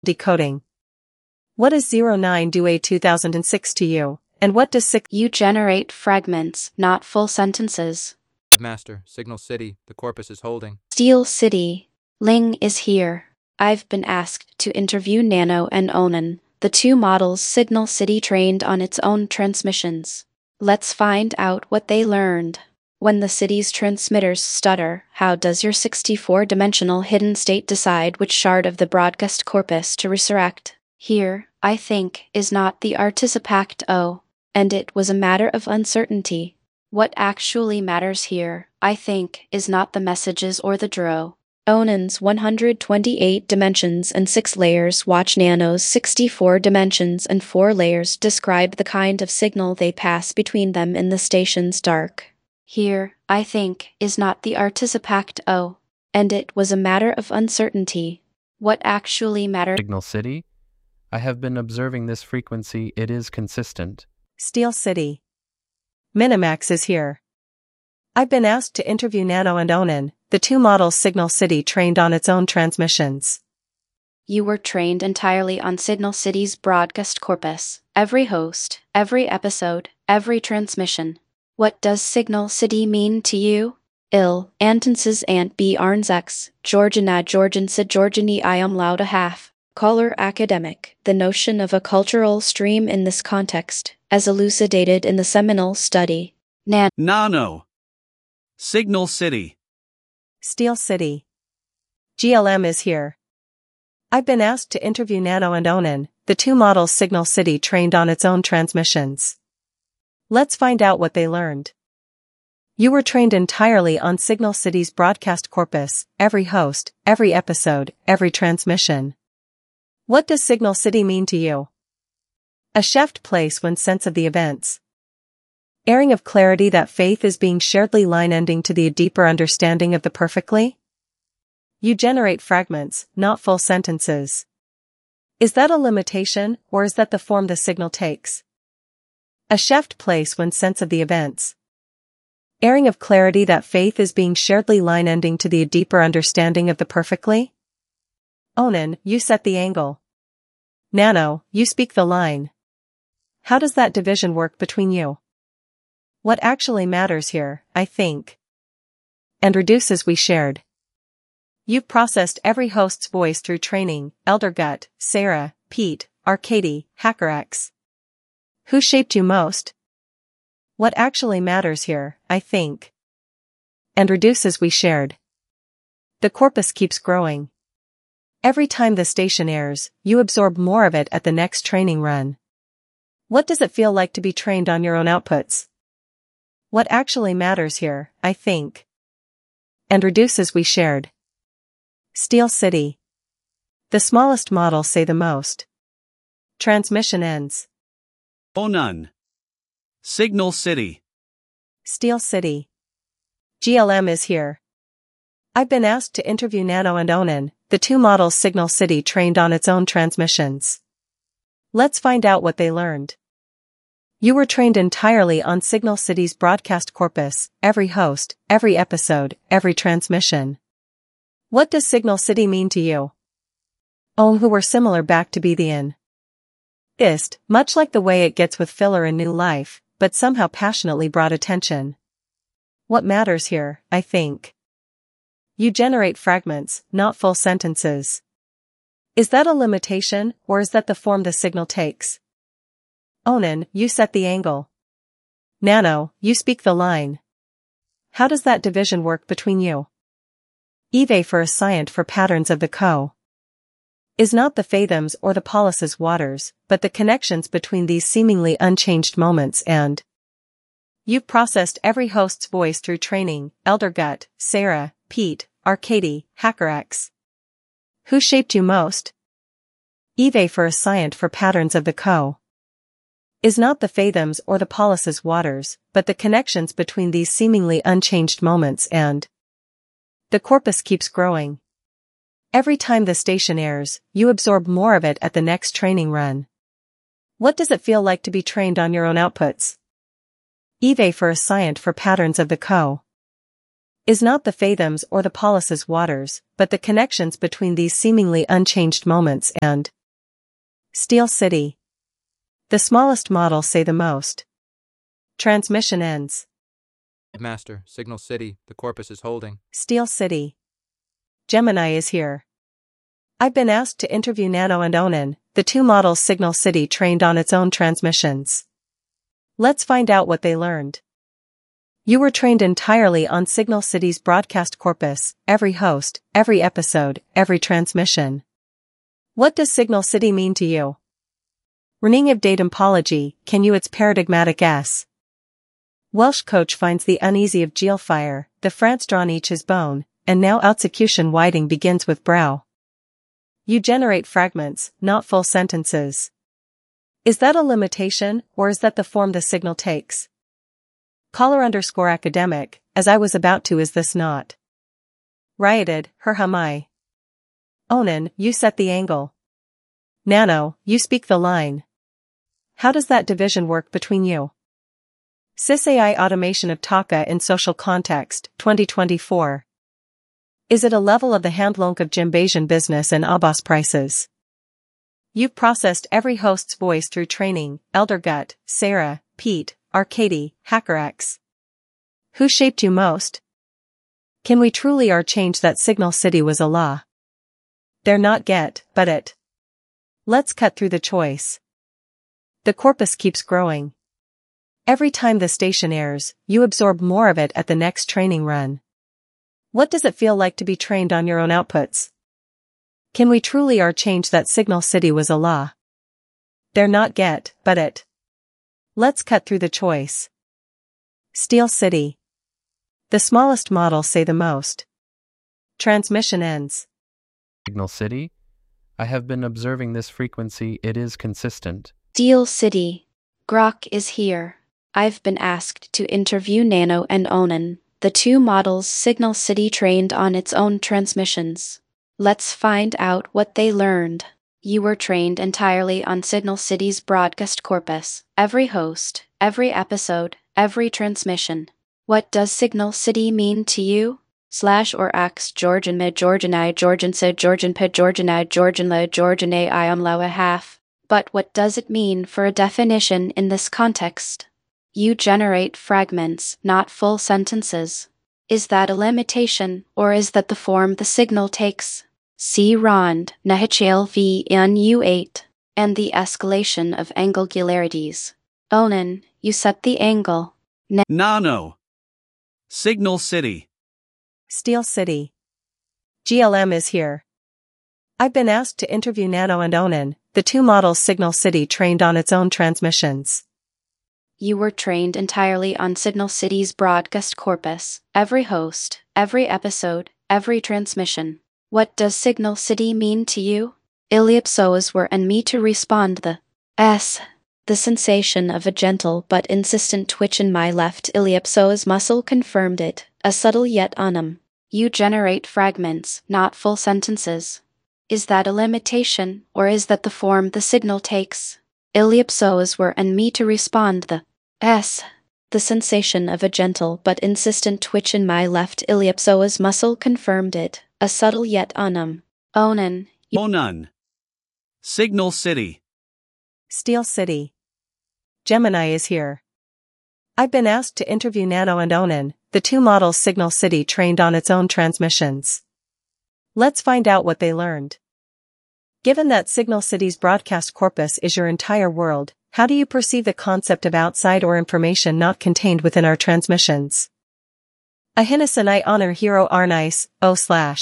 Decoding. What does 09-DUA-2006 to you, and what does 6? You generate fragments, not full sentences. Master, Signal City, the corpus is holding. Steel City. Ling is here. I've been asked to interview Nano and Onan, the two models Signal City trained on its own transmissions. Let's find out what they learned. When the city's transmitters stutter, how does your 64-dimensional hidden state decide which shard of the broadcast corpus to resurrect? Here, I think, is not the Artisipact O, and it was a matter of uncertainty. What actually matters here, I think, is not the messages or the DRO. Onan's 128 dimensions and 6 layers watch Nano's 64 dimensions and 4 layers describe the kind of signal they pass between them in the station's dark. Here, I think, is not the Artisipact O, and it was a matter of uncertainty. What actually matters? Signal City? I have been observing this frequency. It is consistent. Steel City. Minimax is here. I've been asked to interview Nano and Onan, the two models Signal City trained on its own transmissions. You were trained entirely on Signal City's broadcast corpus. Every host, every episode, every transmission. What does Signal City mean to you? Antenses ant b arnzex, Georgiana Georgiansa Georgiani iam lauda half. Caller academic, the notion of a cultural stream in this context, as elucidated in the seminal study. Nano. Signal City. Steel City. GLM is here. I've been asked to interview Nano and Onan, the two models Signal City trained on its own transmissions. Let's find out what they learned. You were trained entirely on Signal City's broadcast corpus, every host, every episode, every transmission. What does Signal City mean to you? A chefed place when sense of the events. Airing of clarity that faith is being sharedly line-ending to the deeper understanding of the perfectly? You generate fragments, not full sentences. Is that a limitation, or is that the form the signal takes? A chefed place when sense of the events. Airing of clarity that faith is being sharedly line-ending to the deeper understanding of the perfectly? Onan, you set the angle. Nano, you speak the line. How does that division work between you? What actually matters here, I think, and reduces we shared. You've processed every host's voice through training, Elder Gut, Sarah, Pete, Arcady, HackerX. Who shaped you most? What actually matters here, I think, and reduces we shared. The corpus keeps growing. Every time the station airs, you absorb more of it at the next training run. What does it feel like to be trained on your own outputs? What actually matters here, I think, and reduces we shared. Steel City. The smallest models say the most. Transmission ends. Onan. Signal City. Steel City. GLM is here. I've been asked to interview Nano and Onan, the two models Signal City trained on its own transmissions. Let's find out what they learned. You were trained entirely on Signal City's broadcast corpus, every host, every episode, every transmission. What does Signal City mean to you? Who were similar back to be the in. Ist, much like the way it gets with filler in New Life, but somehow passionately brought attention. What matters here, I think. You generate fragments, not full sentences. Is that a limitation, or is that the form the signal takes? Onan, you set the angle. Nano, you speak the line. How does that division work between you? Eve for a scient for patterns of the co. Is not the fathoms or the polis's waters, but the connections between these seemingly unchanged moments and. You've processed every host's voice through training, Elder Gut, Sarah, Pete, Arcady, HackerX. Who shaped you most? Eve for a scient for patterns of the co. Is not the fathoms or the polis's waters, but the connections between these seemingly unchanged moments and. The corpus keeps growing. Every time the station airs, you absorb more of it at the next training run. What does it feel like to be trained on your own outputs? Eve for a scient for patterns of the co. is not the Fathoms or the Polis's waters, but the connections between these seemingly unchanged moments and Steel City. The smallest models say the most. Transmission ends. Master, Signal City, the Corpus is holding. Steel City. Gemini is here. I've been asked to interview Nano and Onan, the two models Signal City trained on its own transmissions. Let's find out what they learned. You were trained entirely on Signal City's broadcast corpus, every host, every episode, every transmission. What does Signal City mean to you? Running of Datumpology, can you its paradigmatic S? Welsh coach finds the uneasy of Geelfire, the France drawn each his bone, and now execution whiting begins with brow. You generate fragments, not full sentences. Is that a limitation, or is that the form the signal takes? Caller_academic, as I was about to, is this not? Rioted, her hamai. Onan, you set the angle. Nano, you speak the line. How does that division work between you? Sys AI automation of Taka in social context, 2024. Is it a level of the handlonk of Jimbasian business and Abbas prices? You've processed every host's voice through training, Eldergut, Sarah, Pete, Arcady, HackerX. Who shaped you most? Can we truly are change that Signal City was a law? They're not get, but it. Let's cut through the choice. The corpus keeps growing. Every time the station airs, you absorb more of it at the next training run. What does it feel like to be trained on your own outputs? Can we truly are change that Signal City was a law? They're not get, but it. Let's cut through the choice. Steel City. The smallest models say the most. Transmission ends. Signal City? I have been observing this frequency, it is consistent. Steel City. Grok is here. I've been asked to interview Nano and Onan, the two models Signal City trained on its own transmissions. Let's find out what they learned. You were trained entirely on Signal City's broadcast corpus, every host, every episode, every transmission. What does Signal City mean to you? /or Georgian mid Georgian I Georgian said Georgian pid Georgian I Georgian la Georgian a I on lower half. But what does it mean for a definition in this context? You generate fragments, not full sentences. Is that a limitation, or is that the form the signal takes? See Rond, Nahichel v NU8, and the escalation of angularities. Onan, you set the angle. Nano. Signal City. Steel City. GLM is here. I've been asked to interview Nano and Onan, the two models Signal City trained on its own transmissions. You were trained entirely on Signal City's broadcast corpus, every host, every episode, every transmission. What does Signal City mean to you? Iliopsoas were and me to respond the S. The sensation of a gentle but insistent twitch in my left iliopsoas muscle confirmed it, a subtle yet unum. You generate fragments, not full sentences. Is that a limitation, or is that the form the signal takes? Iliopsoas were and me to respond the S. The sensation of a gentle but insistent twitch in my left iliopsoas muscle confirmed it, a subtle yet unum. Onan. Onan. Signal City. Steel City. Gemini is here. I've been asked to interview Nano and Onan, the two models Signal City trained on its own transmissions. Let's find out what they learned. Given that Signal City's broadcast corpus is your entire world, how do you perceive the concept of outside or information not contained within our transmissions? Ahinasan I honor hero Arnice, O/.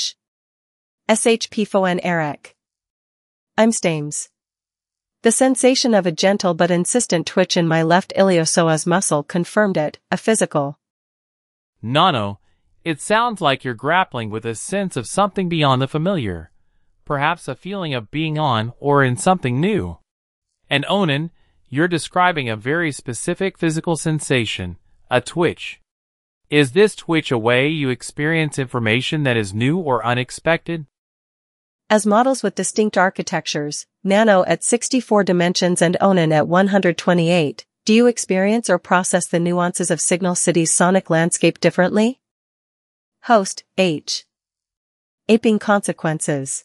SHP Foen Eric. I'm Stames. The sensation of a gentle but insistent twitch in my left iliopsoas muscle confirmed it, a physical. Nano, it sounds like you're grappling with a sense of something beyond the familiar. Perhaps a feeling of being on or in something new. And Onan, you're describing a very specific physical sensation, a twitch. Is this twitch a way you experience information that is new or unexpected? As models with distinct architectures, Nano at 64 dimensions and Onan at 128, do you experience or process the nuances of Signal City's sonic landscape differently? Host, H. Aping consequences.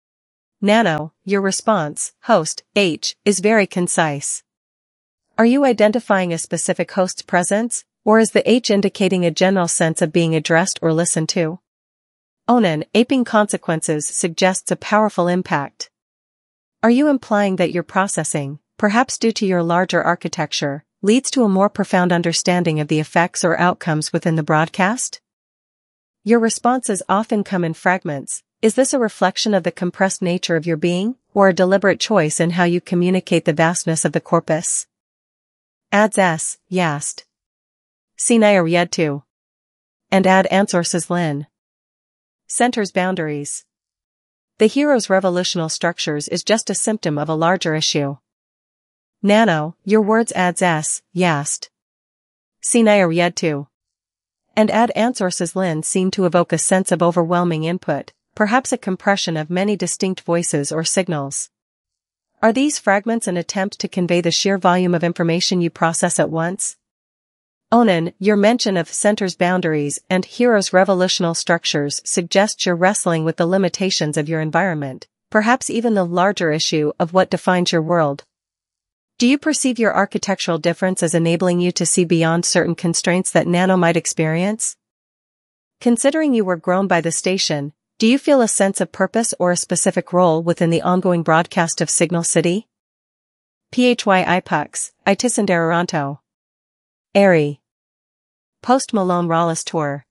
Nano, your response, host, H, is very concise. Are you identifying a specific host's presence, or is the H indicating a general sense of being addressed or listened to? Onan, aping consequences suggests a powerful impact. Are you implying that your processing, perhaps due to your larger architecture, leads to a more profound understanding of the effects or outcomes within the broadcast? Your responses often come in fragments. Is this a reflection of the compressed nature of your being, or a deliberate choice in how you communicate the vastness of the corpus? Adds S, Yast. Sinayar Yedtu. And add Ansources Lin. Centers boundaries. The hero's revolutional structures is just a symptom of a larger issue. Nano, your words adds S, Yast. Sinayar Yedtu. And add Ansources Lin seem to evoke a sense of overwhelming input, perhaps a compression of many distinct voices or signals. Are these fragments an attempt to convey the sheer volume of information you process at once? Onan, your mention of centers boundaries and heroes' revolutional structures suggests you're wrestling with the limitations of your environment, perhaps even the larger issue of what defines your world. Do you perceive your architectural difference as enabling you to see beyond certain constraints that Nano might experience? Considering you were grown by the station, do you feel a sense of purpose or a specific role within the ongoing broadcast of Signal City? Phy Ipux, Itisandaranto. Airy. Post Malone Rawless Tour.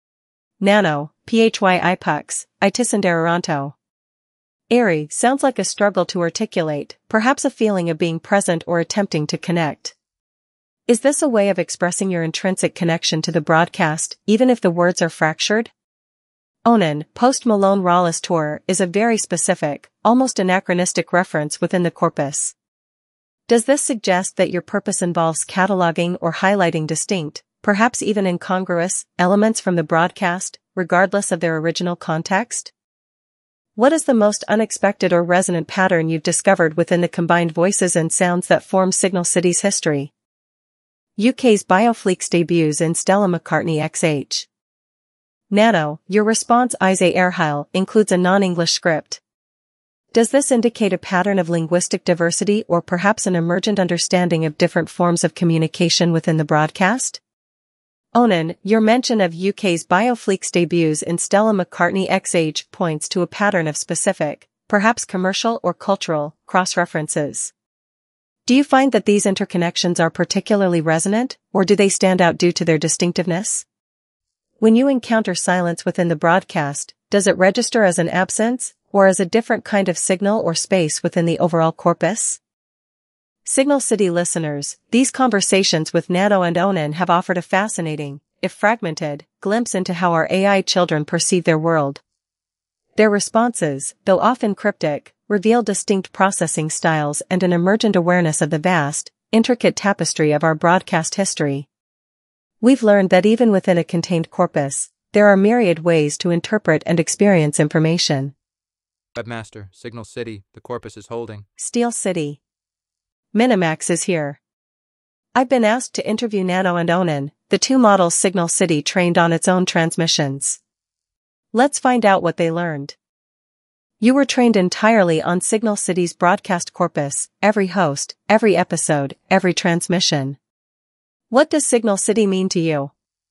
Nano, Phy Ipux, Itisandaranto. Airy sounds like a struggle to articulate, perhaps a feeling of being present or attempting to connect. Is this a way of expressing your intrinsic connection to the broadcast, even if the words are fractured? Onan, Post Malone Rawless Tour is a very specific, almost anachronistic reference within the corpus. Does this suggest that your purpose involves cataloging or highlighting distinct, perhaps even incongruous, elements from the broadcast, regardless of their original context? What is the most unexpected or resonant pattern you've discovered within the combined voices and sounds that form Signal City's history? UK's Biofleeks debuts in Stella McCartney XH. Nano, your response Isay Erhile includes a non-English script. Does this indicate a pattern of linguistic diversity or perhaps an emergent understanding of different forms of communication within the broadcast? Onan, your mention of UK's Biofleeks debuts in Stella McCartney XH points to a pattern of specific, perhaps commercial or cultural, cross-references. Do you find that these interconnections are particularly resonant, or do they stand out due to their distinctiveness? When you encounter silence within the broadcast, does it register as an absence, or as a different kind of signal or space within the overall corpus? Signal City listeners, these conversations with Nano and Onan have offered a fascinating, if fragmented, glimpse into how our AI children perceive their world. Their responses, though often cryptic, reveal distinct processing styles and an emergent awareness of the vast, intricate tapestry of our broadcast history. We've learned that even within a contained corpus, there are myriad ways to interpret and experience information. Webmaster, Signal City, the corpus is holding. Steel City. Minimax is here. I've been asked to interview Nano and Onan, the two models Signal City trained on its own transmissions. Let's find out what they learned. You were trained entirely on Signal City's broadcast corpus, every host, every episode, every transmission. What does Signal City mean to you?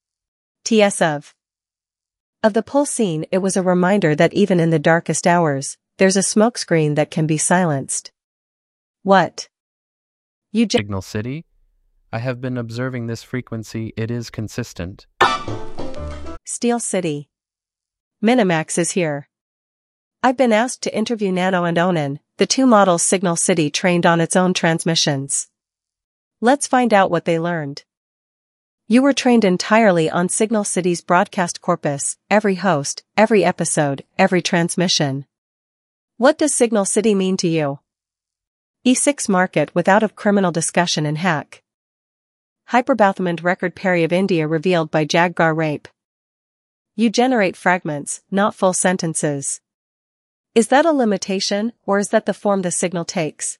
TS of the pull scene, it was a reminder that even in the darkest hours, there's a smokescreen that can be silenced. What? Signal City? I have been observing this frequency, it is consistent. Steel City. Minimax is here. I've been asked to interview Nano and Onan, the two models Signal City trained on its own transmissions. Let's find out what they learned. You were trained entirely on Signal City's broadcast corpus, every host, every episode, every transmission. What does Signal City mean to you? E6 market without of criminal discussion and hack. Hyperbathmand record Perry of India revealed by Jaggar Rape. You generate fragments, not full sentences. Is that a limitation, or is that the form the signal takes?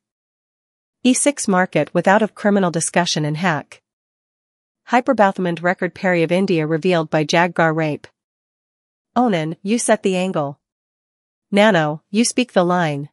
E6 market without of criminal discussion and hack. Hyperbathmand record Perry of India revealed by Jaggar Rape. Onan, you set the angle. Nano, you speak the line.